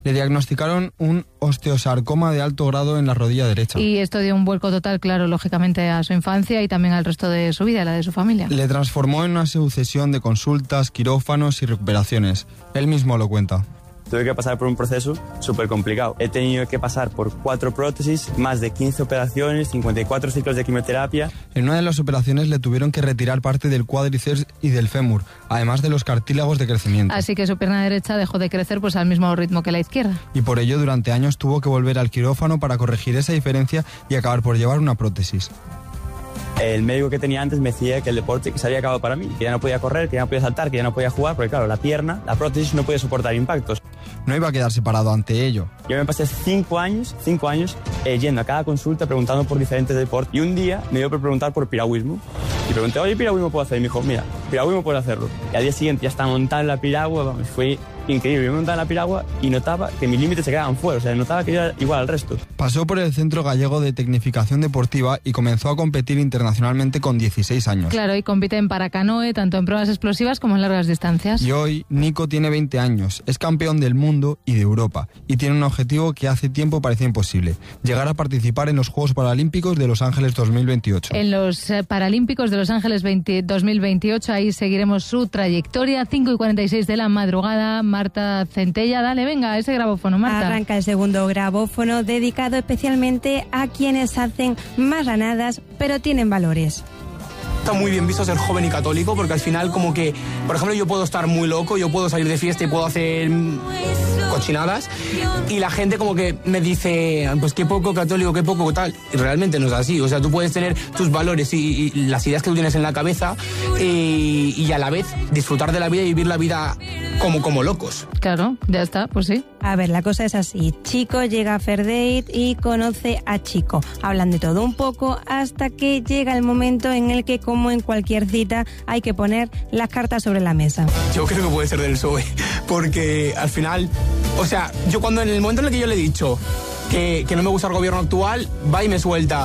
Le diagnosticaron un osteosarcoma de alto grado en la rodilla derecha. Y esto dio un vuelco total, claro, lógicamente a su infancia y también al resto de su vida, la de su familia. Le transformó en una sucesión de consultas, quirófanos y recuperaciones. Él mismo lo cuenta. Tuve que pasar por un proceso súper complicado. He tenido que pasar por 4 prótesis, más de 15 operaciones, 54 ciclos de quimioterapia. En una de las operaciones le tuvieron que retirar parte del cuádriceps y del fémur, además de los cartílagos de crecimiento. Así que su pierna derecha dejó de crecer pues al mismo ritmo que la izquierda. Y por ello durante años tuvo que volver al quirófano para corregir esa diferencia y acabar por llevar una prótesis. El médico que tenía antes me decía que el deporte se había acabado para mí, que ya no podía correr, que ya no podía saltar, que ya no podía jugar, porque claro, la pierna, la prótesis no podía soportar impactos. No iba a quedar separado ante ello. Yo me pasé 5 años yendo a cada consulta preguntando por diferentes deportes. Y un día me dio por preguntar por piragüismo. Y pregunté, oye, ¿piragüismo puedo hacer? Y me dijo, mira, piragüismo puedo hacerlo. Y al día siguiente ya estaba montado en la piragua, vamos, fue increíble. Yo me montaba en la piragua y notaba que mis límites se quedaban fuera, o sea, notaba que yo era igual al resto. Pasó por el Centro Gallego de Tecnificación Deportiva y comenzó a competir internacionalmente con 16 años. Claro, y compite en paracanoe, tanto en pruebas explosivas como en largas distancias. Y hoy Nico tiene 20 años, es campeón del mundo y de Europa, y tiene un objetivo que hace tiempo parecía imposible, llegar a participar en los Juegos Paralímpicos de Los Ángeles 2028. En los Paralímpicos de Los Ángeles 2028, ahí seguiremos su trayectoria. 5:46 de la madrugada. Marta Centella, dale, venga, ese grabófono, Marta. Arranca el segundo grabófono dedicado especialmente a quienes hacen marranadas, pero tienen valores. Está muy bien visto ser joven y católico, porque al final como que, por ejemplo, yo puedo estar muy loco, yo puedo salir de fiesta y puedo hacer cochinadas, y la gente como que me dice, pues qué poco católico, qué poco tal, y realmente no es así. O sea, tú puedes tener tus valores y las ideas que tú tienes en la cabeza y a la vez disfrutar de la vida y vivir la vida como locos. Claro, ya está, pues sí. A ver, la cosa es así. Chico llega a Fair Date y conoce a Chico. Hablan de todo un poco hasta que llega el momento en el que, como en cualquier cita, hay que poner las cartas sobre la mesa. Yo creo que puede ser del PSOE, porque al final, o sea, yo cuando en el momento en el que yo le he dicho que no me gusta el gobierno actual, va y me suelta,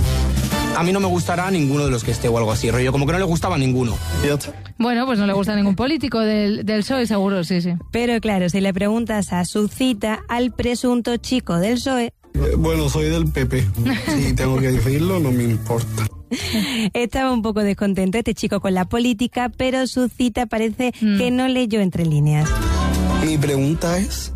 a mí no me gustará ninguno de los que esté o algo así, rollo, como que no le gustaba a ninguno. Bueno, pues no le gusta a ningún político del PSOE, seguro, sí. Pero claro, si le preguntas a su cita al presunto chico del PSOE... Bueno, soy del PP. Si tengo que decirlo, no me importa. Estaba un poco descontento este chico con la política, pero su cita parece que no leyó entre líneas. Mi pregunta es...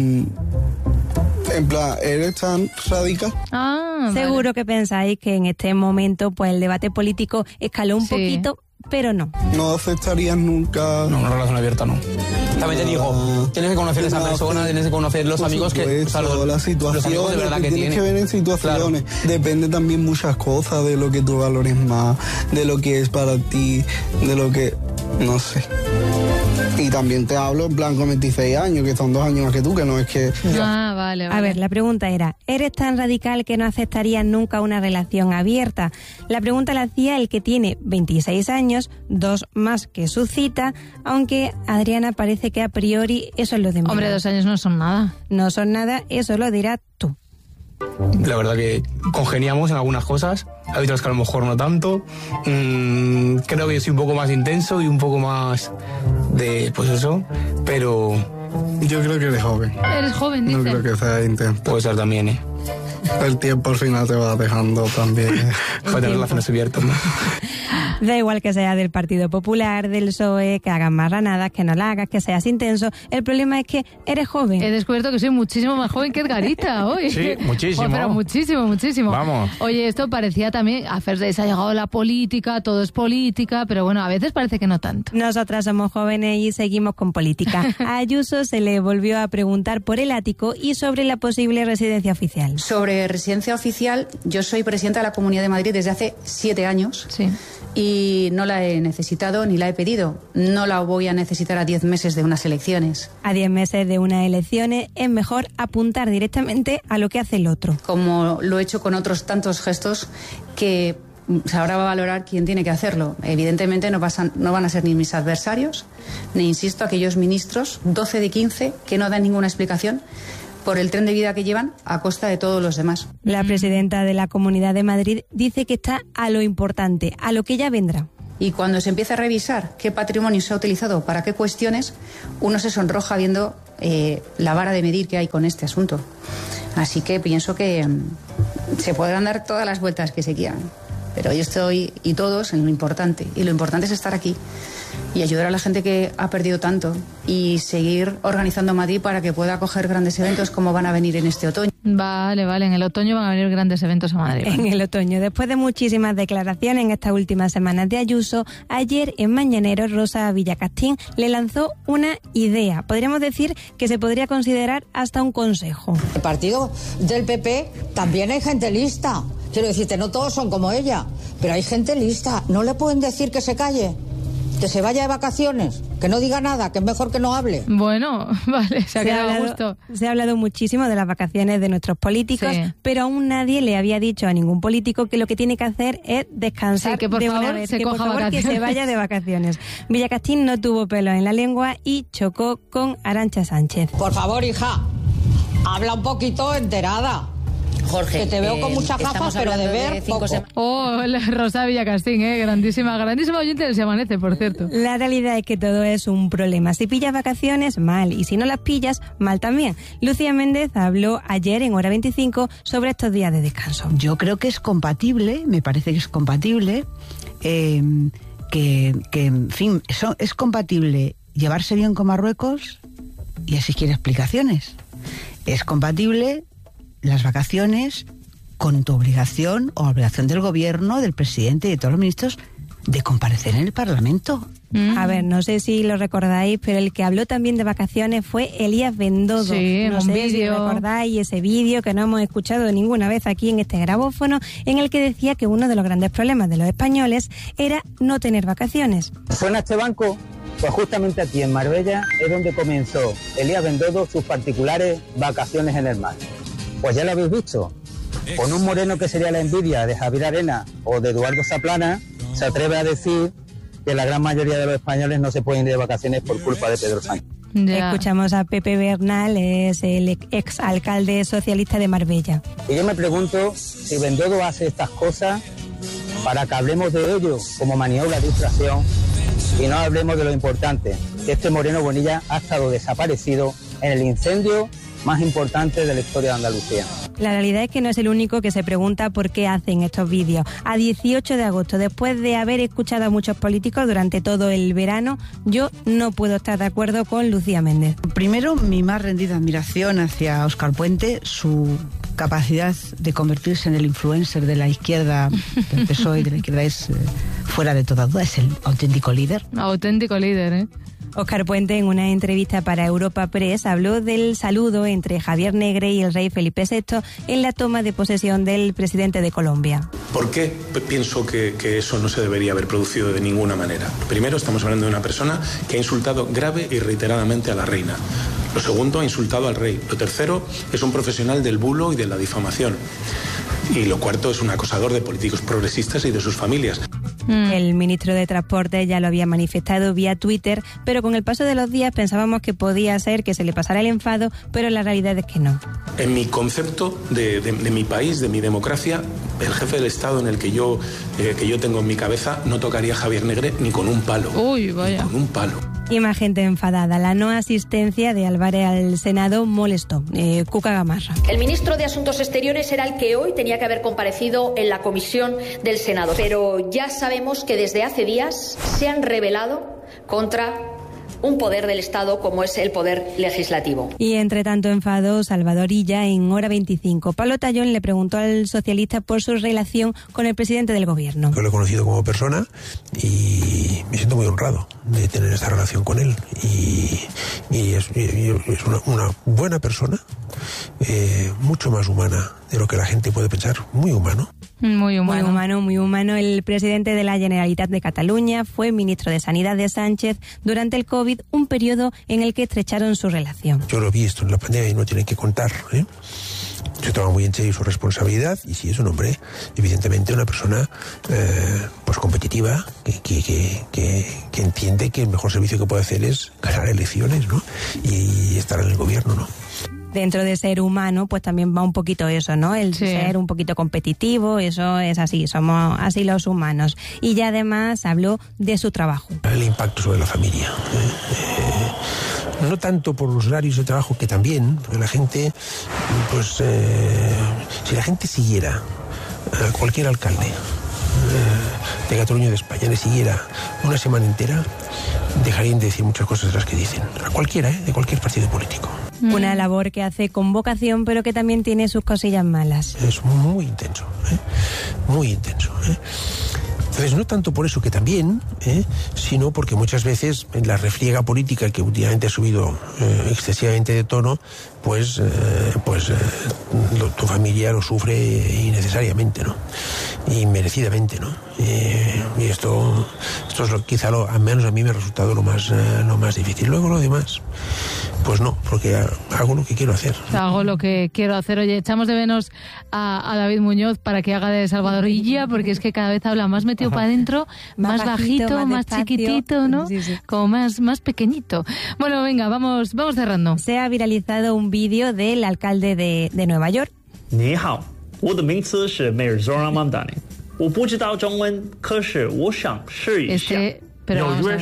en plan, ¿eres tan radical? Seguro vale. que pensáis que en este momento pues el debate político escaló un poquito, pero no. ¿No aceptarías nunca...? No, una relación abierta no. También te digo, tienes que conocer a esa persona, tienes que conocer los amigos que... O sea, las situaciones, los amigos de verdad que tienes que ver en situaciones. Claro. Depende también muchas cosas, de lo que tú valores más, de lo que es para ti, de lo que... no sé. Y también te hablo en plan con 26 años, que son 2 años más que tú, que no es que... Vale. A ver, la pregunta era, ¿eres tan radical que no aceptarías nunca una relación abierta? La pregunta la hacía el que tiene 26 años, 2 más que su cita, aunque Adriana parece que a priori eso es lo de menos. Hombre, 2 años no son nada. No son nada, eso lo dirás tú. La verdad que congeniamos en algunas cosas, hay otras que a lo mejor no tanto. Creo que yo soy un poco más intenso y un poco más de, pues eso, pero... Yo creo que eres joven. Eres joven, dice. No creo que sea intenso. Puede ser también, ¿eh? El tiempo al final te va dejando también. Puede tener relaciones abiertas, ¿no? Da igual que sea del Partido Popular, del PSOE, que hagas marranadas, que no la hagas, que seas intenso. El problema es que eres joven. He descubierto que soy muchísimo más joven que Edgarita hoy. Sí, muchísimo. Pero muchísimo. Vamos. Oye, esto parecía también, a First Days ha llegado la política, todo es política, pero bueno, a veces parece que no tanto. Nosotras somos jóvenes y seguimos con política. A Ayuso se le volvió a preguntar por el ático y sobre la posible residencia oficial. Sobre residencia oficial, yo soy presidenta de la Comunidad de Madrid desde hace 7 años. Sí. Y no la he necesitado ni la he pedido. No la voy a necesitar a 10 meses de unas elecciones. A 10 meses de unas elecciones es mejor apuntar directamente a lo que hace el otro. Como lo he hecho con otros tantos gestos que ahora va a valorar quién tiene que hacerlo. Evidentemente no van a ser ni mis adversarios, ni, insisto, aquellos ministros, 12 de 15, que no dan ninguna explicación por el tren de vida que llevan a costa de todos los demás. La presidenta de la Comunidad de Madrid dice que está a lo importante, a lo que ya vendrá. Y cuando se empieza a revisar qué patrimonio se ha utilizado para qué cuestiones, uno se sonroja viendo la vara de medir que hay con este asunto. Así que pienso que se podrán dar todas las vueltas que se quieran, pero yo estoy, y todos, en lo importante. Y lo importante es estar aquí y ayudar a la gente que ha perdido tanto y seguir organizando Madrid para que pueda acoger grandes eventos como van a venir en este otoño. Vale, en el otoño van a venir grandes eventos a Madrid. En el otoño, después de muchísimas declaraciones en estas últimas semanas de Ayuso, ayer en Mañanero Rosa Villacastín le lanzó una idea. Podríamos decir que se podría considerar hasta un consejo. El partido del PP también hay gente lista. Quiero decirte, no todos son como ella, pero hay gente lista. No le pueden decir que se calle, que se vaya de vacaciones, que no diga nada, que es mejor que no hable. Bueno, vale, se ha quedado a gusto. Se ha hablado muchísimo de las vacaciones de nuestros políticos, sí, pero aún nadie le había dicho a ningún político que lo que tiene que hacer es descansar, sí, que por de favor una vez, se que por coja favor vacaciones. que se vaya de vacaciones. Villacastín no tuvo pelo en la lengua y chocó con Arantxa Sánchez. Por favor, hija, habla un poquito enterada. Jorge, que te veo con muchas gafas, pero de ver poco. Rosa Villacastín, grandísima oyente del Se Amanece, por cierto. La realidad es que todo es un problema. Si pillas vacaciones, mal. Y si no las pillas, mal también. Lucía Méndez habló ayer en Hora 25 sobre estos días de descanso. Yo creo que es compatible, me parece que es compatible, en fin, es compatible llevarse bien con Marruecos y así quiere explicaciones. Es compatible las vacaciones con tu obligación o obligación del gobierno, del presidente y de todos los ministros de comparecer en el Parlamento. A ver, no sé si lo recordáis, pero el que habló también de vacaciones fue Elías Bendodo. Sí, no sé si recordáis ese vídeo que no hemos escuchado ninguna vez aquí en este grabófono, en el que decía que uno de los grandes problemas de los españoles era no tener vacaciones. ¿Suena este banco? Pues justamente aquí en Marbella es donde comenzó Elías Bendodo sus particulares vacaciones en el mar. Pues ya lo habéis visto, con un moreno que sería la envidia de Javier Arena o de Eduardo Zaplana, se atreve a decir que la gran mayoría de los españoles no se pueden ir de vacaciones por culpa de Pedro Sánchez. Ya. Escuchamos a Pepe Bernal, es el exalcalde socialista de Marbella. Y yo me pregunto si Bendodo hace estas cosas para que hablemos de ello como maniobra de distracción y no hablemos de lo importante, que este moreno Bonilla ha estado desaparecido en el incendio más importante de la historia de Andalucía. La realidad es que no es el único que se pregunta por qué hacen estos vídeos. A 18 de agosto, después de haber escuchado a muchos políticos durante todo el verano, yo no puedo estar de acuerdo con Lucía Méndez. Primero, mi más rendida admiración hacia Óscar Puente, su capacidad de convertirse en el influencer de la izquierda, del PSOE y de la izquierda es fuera de toda duda, es el auténtico líder. Auténtico líder, ¿eh? Óscar Puente, en una entrevista para Europa Press, habló del saludo entre Javier Negre y el rey Felipe VI en la toma de posesión del presidente de Colombia. ¿Por qué pienso que eso no se debería haber producido de ninguna manera? Primero, estamos hablando de una persona que ha insultado grave y reiteradamente a la reina. Lo segundo, ha insultado al rey. Lo tercero, es un profesional del bulo y de la difamación. Y lo cuarto, es un acosador de políticos progresistas y de sus familias. El ministro de Transporte ya lo había manifestado vía Twitter, pero con el paso de los días pensábamos que podía ser que se le pasara el enfado, pero la realidad es que no. En mi concepto de mi país, de mi democracia, el jefe del Estado en el que yo tengo en mi cabeza no tocaría a Javier Negre ni con un palo. Uy, vaya. Ni con un palo. Y más gente enfadada. La no asistencia de Álvarez al Senado molestó. Cuca Gamarra. El ministro de Asuntos Exteriores era el que hoy tenía que haber comparecido en la comisión del Senado. Pero ya sabemos que desde hace días se han rebelado contra un poder del Estado como es el poder legislativo. Y entre tanto enfado, Salvador Illa en Hora 25. Pablo Tallón le preguntó al socialista por su relación con el presidente del gobierno. Yo lo he conocido como persona y me siento muy honrado de tener esta relación con él. Y es una buena persona, mucho más humana de lo que la gente puede pensar, muy humano. Muy humano. Muy humano. El presidente de la Generalitat de Cataluña fue ministro de Sanidad de Sánchez durante el COVID, un periodo en el que estrecharon su relación. Yo lo he visto en la pandemia y no tienen que contar, Se toma muy en serio su responsabilidad y sí es un hombre, evidentemente una persona pues competitiva, que entiende que el mejor servicio que puede hacer es ganar elecciones, ¿no? Y estar en el gobierno, ¿no? Dentro de ser humano, pues también va un poquito eso, ¿no? El ser un poquito competitivo, eso es así, somos así los humanos. Y ya además habló de su trabajo. El impacto sobre la familia. no tanto por los horarios de trabajo, que también, porque la gente, pues, si la gente siguiera a cualquier alcalde de Cataluña, de España, le siguiera una semana entera, dejarían de decir muchas cosas de las que dicen. A cualquiera, de cualquier partido político. Una labor que hace con vocación, pero que también tiene sus cosillas malas. Es muy intenso, muy intenso. Entonces, no tanto por eso, que también, sino porque muchas veces en la refriega política, que últimamente ha subido excesivamente de tono, pues tu familia lo sufre innecesariamente, ¿no? Y merecidamente, ¿no? Y esto es quizá al menos a mí me ha resultado lo más difícil. Luego lo demás, pues no, porque hago lo que quiero hacer. Hago lo que quiero hacer. Oye, echamos de menos a David Muñoz para que haga de Salvadorilla, porque es que cada vez habla más metido para adentro, más bajito, más chiquitito, ¿no? Sí. Como más pequeñito. Bueno, venga, vamos cerrando. Se ha viralizado un vídeo del alcalde de Nueva York. 你好，我的名字是梅尔佐拉曼达尼，我不知道中文，可是我想试一下。 Pero me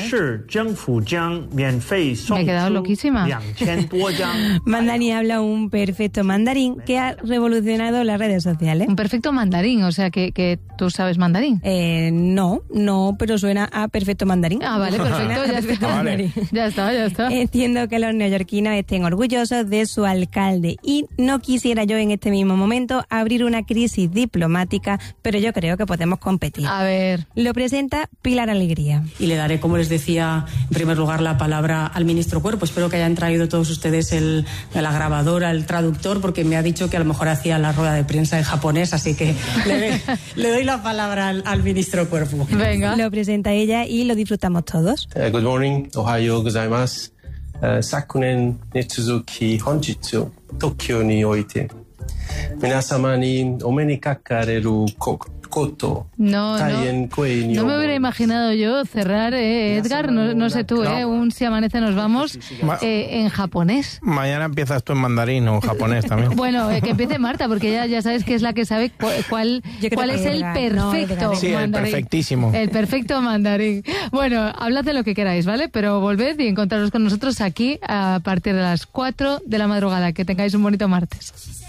he quedado loquísima. Mandani habla un perfecto mandarín que ha revolucionado las redes sociales. Un perfecto mandarín, o sea que tú sabes mandarín. No, pero suena a perfecto mandarín. Ah, vale, perfecto, ya está. Mandarín. Ya está. Entiendo que los neoyorquinos estén orgullosos de su alcalde y no quisiera yo en este mismo momento abrir una crisis diplomática, pero yo creo que podemos competir. A ver. Lo presenta Pilar Alegría. Y le daré, como les decía, en primer lugar la palabra al ministro Cuerpo. Espero que hayan traído todos ustedes la grabadora, el traductor, porque me ha dicho que a lo mejor hacía la rueda de prensa en japonés, así que le doy la palabra al ministro Cuerpo. Venga. Lo presenta ella y lo disfrutamos todos. Good morning, ohayo gozaimasu. Sakunen ni tsuzuki honjitsu Tokyo ni oite minasama ni ome ni kakareru koto. No me hubiera imaginado yo cerrar, Edgar, no sé tú, un Si amanece nos vamos en japonés. Mañana empiezas tú en mandarín o en japonés también. Bueno, que empiece Marta, porque ya sabes que es la que sabe cuál es el perfecto sí, mandarín. El perfectísimo. El perfecto mandarín. Bueno, hablad de lo que queráis, ¿vale? Pero volved y encontraros con nosotros aquí a partir de las 4 de la madrugada. Que tengáis un bonito martes.